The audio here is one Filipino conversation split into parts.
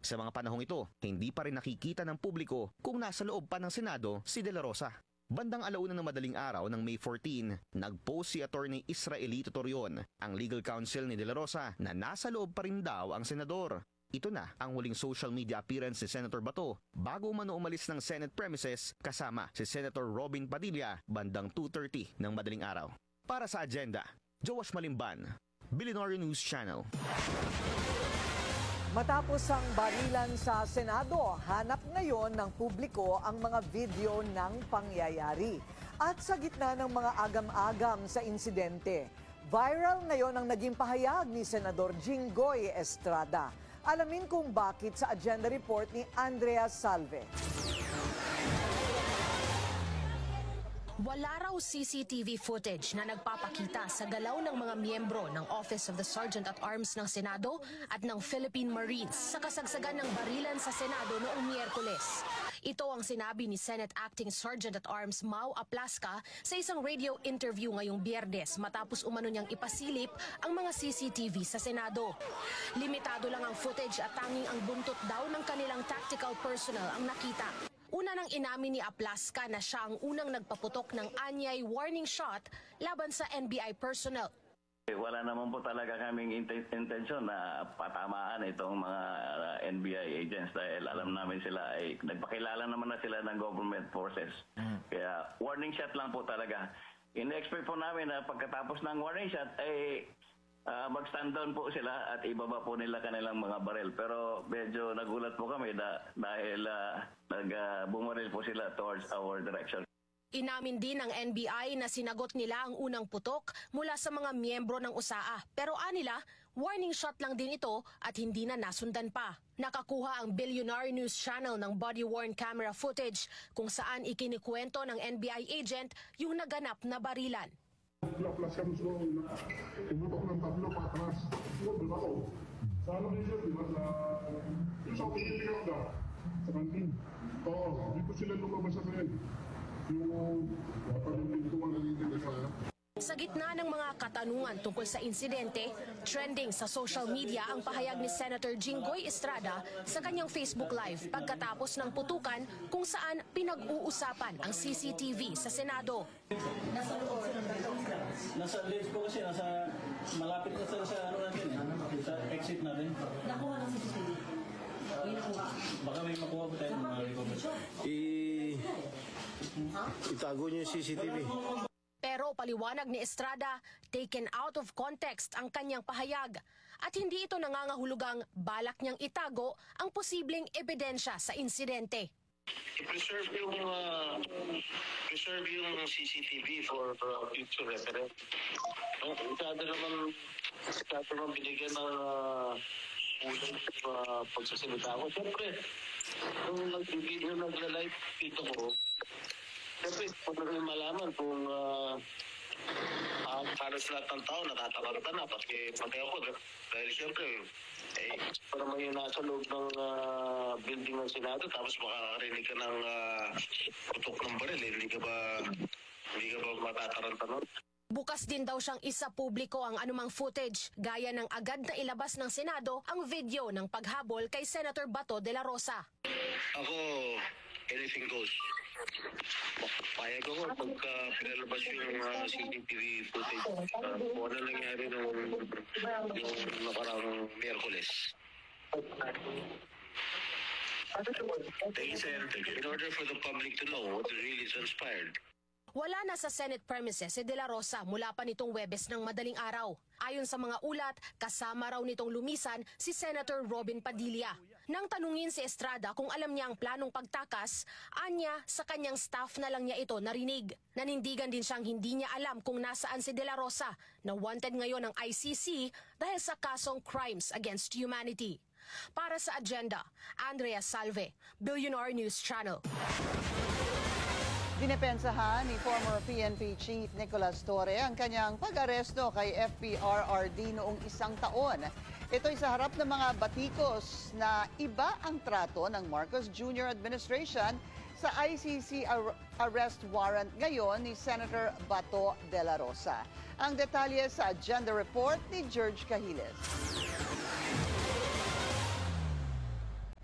Sa mga panahong ito, hindi pa rin nakikita ng publiko kung nasa loob pa ng Senado si De La Rosa. Bandang 1:00 ng madaling araw ng May 14, nag-post si Attorney Israelito Torion, ang legal counsel ni De La Rosa, na nasa loob pa rin daw ang senador. Ito na ang huling social media appearance ni Senator Bato bago umano umalis ng Senate premises kasama si Senator Robin Padilla bandang 2:30 ng madaling araw. Para sa agenda, Joash Malimban, Billionaire News Channel. Matapos ang barilan sa Senado, hanap ngayon ng publiko ang mga video ng pangyayari. At sa gitna ng mga agam-agam sa insidente, viral ngayon ang naging pahayag ni Senador Jinggoy Estrada. Alamin kung bakit sa agenda report ni Andrea Salve. Wala raw CCTV footage na nagpapakita sa galaw ng mga miyembro ng Office of the Sergeant at Arms ng Senado at ng Philippine Marines sa kasagsagan ng barilan sa Senado noong Miyerkules. Ito ang sinabi ni Senate Acting Sergeant at Arms Mau Aplasca sa isang radio interview ngayong Biyernes matapos umano niyang ipasilip ang mga CCTV sa Senado. Limitado lang ang footage at tanging ang buntot daw ng kanilang tactical personnel ang nakita. Una nang inamin ni Aplasca na siya ang unang nagpaputok ng anyay warning shot laban sa NBI personnel. Wala naman po talaga kaming intensyon na patamaan itong mga NBI agents dahil alam namin sila ay nagpakilala naman na sila ng government forces. Kaya warning shot lang po talaga. In-expect po namin na pagkatapos ng warning shot ay mag-stand down po sila at ibaba po nila kanilang mga baril. Pero medyo nagulat po kami dahil bumaril po sila towards our direction. Inamin din ng NBI na sinagot nila ang unang putok mula sa mga miyembro ng USAA. Pero anila, warning shot lang din ito at hindi na nasundan pa. Nakakuha ang Billionaire News Channel ng body-worn camera footage kung saan ikinikwento ng NBI agent yung naganap na barilan. Aplasca mo siya, tumutok ng tablo pa atras. Doon ako. Sa ano din siya, di ba? Yung sa pagkitigaw na, sa kantin. Oo, dito sila lumabas sa akin. Yung parang pintuan na dito na saya. Sa gitna ng mga katanungan tungkol sa insidente, trending sa social media ang pahayag ni Senator Jinggoy Estrada sa kanyang Facebook Live pagkatapos ng putukan kung saan pinag-uusapan ang CCTV sa Senado. Nasa lens po kasi, malapit na sa ano natin sa exit natin. Nakuha ng CCTV. Baka may makuha po tayo ng mga recovery. Itago niyo yung CCTV. Pero paliwanag ni Estrada, taken out of context ang kanyang pahayag at hindi ito nangangahulugang balak niyang itago ang posibleng ebidensya sa insidente. I-preserve yung CCTV for future reference. Masyado naman binigyan ng pagsasalita ko. Siyempre, nung nag-live dito ko, siyempre, kung namin malaman kung halos lahat ng tao natataranta na, pati ako. Dahil siyempre, para may nasa loob ng building ng Senado, tapos makakarinig ka ng putok ng baril, hindi ka ba matataranta nun? Bukas din daw siyang isa publiko ang anumang footage, gaya ng agad na ilabas ng Senado ang video ng paghabol kay Senator Bato de la Rosa. Ako, anything goes. Payag ako pagka pinalabas yung CCTV footage. Kung ano nangyari nung nakarang Miyerkules. Thank you, sir. In order for the public to know what really transpired. Wala na sa Senate premises si De La Rosa mula pa nitong Huwebes ng madaling araw. Ayon sa mga ulat, kasama raw nitong lumisan si Senator Robin Padilla. Nang tanungin si Estrada kung alam niya ang planong pagtakas, anya sa kanyang staff na lang niya ito narinig. Nanindigan din siyang hindi niya alam kung nasaan si De La Rosa, na wanted ngayon ng ICC dahil sa kasong Crimes Against Humanity. Para sa agenda, Andrea Salve, Billionaire News Channel. Dinepensahan ni former PNP Chief Nicolas Torre ang kanyang pag-aresto kay FPRRD noong 1 taon. Ito'y sa harap ng mga batikos na iba ang trato ng Marcos Jr. administration sa ICC arrest warrant ngayon ni Senator Bato de la Rosa. Ang detalye sa agenda report ni George Cahiles.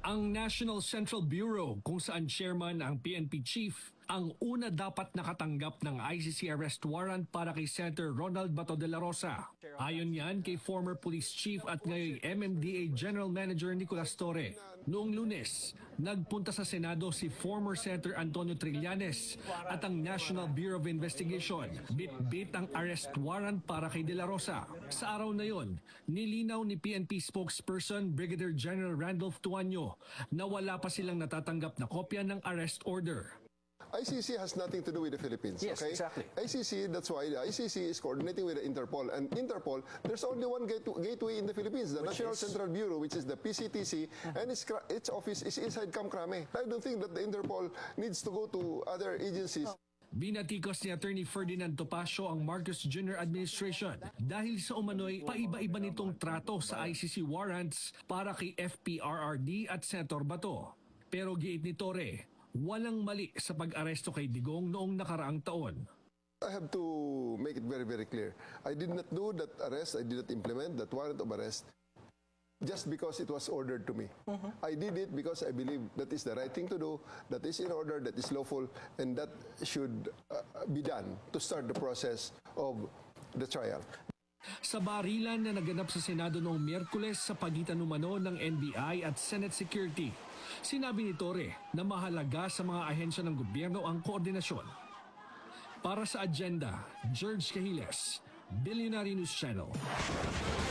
Ang National Central Bureau, kung saan chairman ang PNP chief, ang una dapat nakatanggap ng ICC arrest warrant para kay Senator Ronald Bato de la Rosa. Ayon yan kay former police chief at ngayon MMDA General Manager Nicolas Torre. Noong Lunes, nagpunta sa Senado si former Senator Antonio Trillanes at ang National Bureau of Investigation. Bit-bit ang arrest warrant para kay de la Rosa. Sa araw na yon, nilinaw ni PNP spokesperson Brigadier General Randolph Tuanyo na wala pa silang natatanggap na kopya ng arrest order. ICC has nothing to do with the Philippines, Yes, okay? exactly. ICC, that's why the ICC is coordinating with the Interpol. And Interpol, there's only one gateway in the Philippines, the National Central Bureau, which is the PCTC, and its office is inside Camp Crame. I don't think that the Interpol needs to go to other agencies. Binatikos ni Attorney Ferdinand Topacio ang Marcos Jr. administration dahil sa umano'y paiba-iba nitong trato sa ICC warrants para kay FPRRD at Senator Bato. Pero giit ni Torre, walang mali sa pag-aresto kay Digong noong nakaraang taon. I have to make it very, very clear. I did not do that arrest. I did not implement that warrant of arrest just because it was ordered to me. I did it because I believe that is the right thing to do, that is in order, that is lawful, and that should be done to start the process of the trial. Sa barilan na naganap sa Senado noong Miyerkules sa pagitan umano ng NBI at Senate Security, sinabi ni Torre na mahalaga sa mga ahensya ng gobyerno ang koordinasyon. Para sa agenda, George Cahiles, Billionaire News Channel.